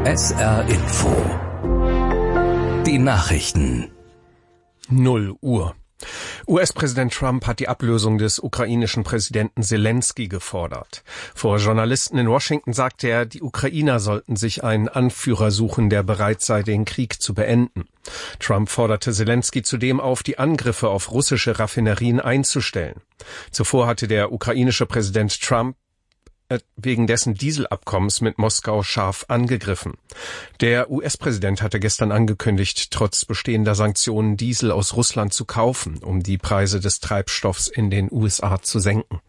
SR Info. Die Nachrichten. 0 Uhr. US-Präsident Trump hat die Ablösung des ukrainischen Präsidenten Selenskyj gefordert. Vor Journalisten in Washington sagte er, die Ukrainer sollten sich einen Anführer suchen, der bereit sei, den Krieg zu beenden. Trump forderte Selenskyj zudem auf, die Angriffe auf russische Raffinerien einzustellen. Zuvor hatte der ukrainische Präsident Trump wegen dessen Dieselabkommens mit Moskau scharf angegriffen. Der US-Präsident hatte gestern angekündigt, trotz bestehender Sanktionen Diesel aus Russland zu kaufen, um die Preise des Treibstoffs in den USA zu senken.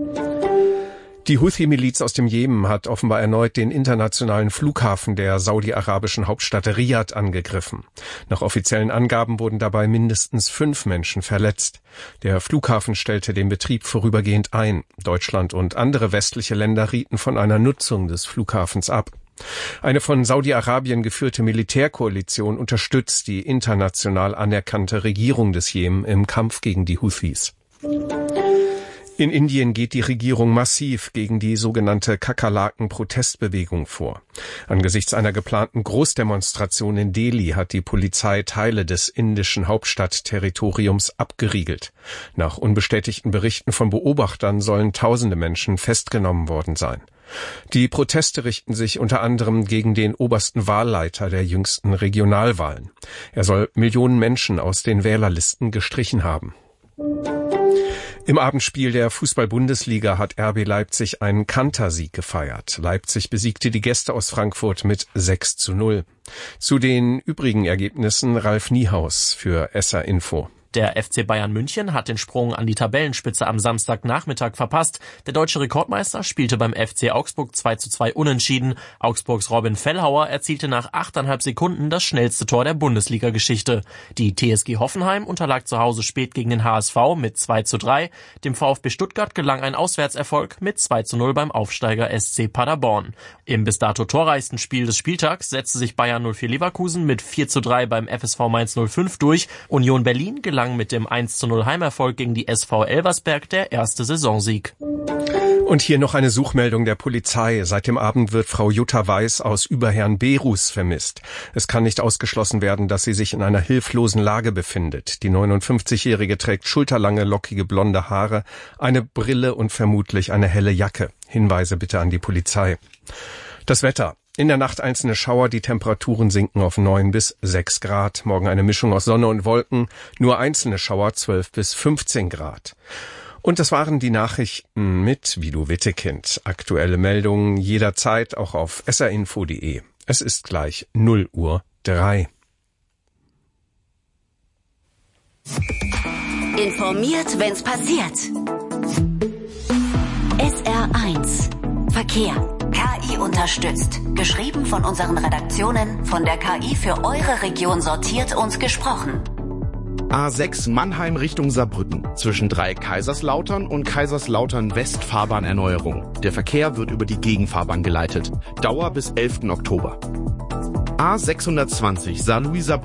Die Houthi-Miliz aus dem Jemen hat offenbar erneut den internationalen Flughafen der saudi-arabischen Hauptstadt Riad angegriffen. Nach offiziellen Angaben wurden dabei mindestens 5 Menschen verletzt. Der Flughafen stellte den Betrieb vorübergehend ein. Deutschland und andere westliche Länder rieten von einer Nutzung des Flughafens ab. Eine von Saudi-Arabien geführte Militärkoalition unterstützt die international anerkannte Regierung des Jemen im Kampf gegen die Houthis. In Indien geht die Regierung massiv gegen die sogenannte Kakerlaken-Protestbewegung vor. Angesichts einer geplanten Großdemonstration in Delhi hat die Polizei Teile des indischen Hauptstadtterritoriums abgeriegelt. Nach unbestätigten Berichten von Beobachtern sollen tausende Menschen festgenommen worden sein. Die Proteste richten sich unter anderem gegen den obersten Wahlleiter der jüngsten Regionalwahlen. Er soll Millionen Menschen aus den Wählerlisten gestrichen haben. Im Abendspiel der Fußball-Bundesliga hat RB Leipzig einen Kantersieg gefeiert. Leipzig besiegte die Gäste aus Frankfurt mit 6:0. Zu den übrigen Ergebnissen Ralf Niehaus für SR Info. Der FC Bayern München hat den Sprung an die Tabellenspitze am Samstagnachmittag verpasst. Der deutsche Rekordmeister spielte beim FC Augsburg 2:2 unentschieden. Augsburgs Robin Fellhauer erzielte nach 8,5 Sekunden das schnellste Tor der Bundesliga-Geschichte. Die TSG Hoffenheim unterlag zu Hause spät gegen den HSV mit 2:3. Dem VfB Stuttgart gelang ein Auswärtserfolg mit 2:0 beim Aufsteiger SC Paderborn. Im bis dato torreichsten Spiel des Spieltags setzte sich Bayern 04 Leverkusen mit 4:3 beim FSV Mainz 05 durch. Union Berlin gelang mit dem 1:0 Heimerfolg gegen die SV Elversberg der erste Saisonsieg. Und hier noch eine Suchmeldung der Polizei. Seit dem Abend wird Frau Jutta Weiß aus Überherrn-Behrus vermisst. Es kann nicht ausgeschlossen werden, dass sie sich in einer hilflosen Lage befindet. Die 59-Jährige trägt schulterlange, lockige blonde Haare, eine Brille und vermutlich eine helle Jacke. Hinweise bitte an die Polizei. Das Wetter. In der Nacht einzelne Schauer, die Temperaturen sinken auf 9 bis 6 Grad. Morgen eine Mischung aus Sonne und Wolken, nur einzelne Schauer 12 bis 15 Grad. Und das waren die Nachrichten mit Vido Wittekind. Aktuelle Meldungen jederzeit auch auf srinfo.de. Es ist gleich 0:03. Informiert, wenn's passiert. SR1 Verkehr. KI unterstützt. Geschrieben von unseren Redaktionen, von der KI für eure Region sortiert und gesprochen. A6 Mannheim Richtung Saarbrücken. Zwischen Kaiserslautern und Kaiserslautern West Fahrbahnerneuerung. Der Verkehr wird über die Gegenfahrbahn geleitet. Dauer bis 11. Oktober. A620 Saarlouis-Saarbrücken.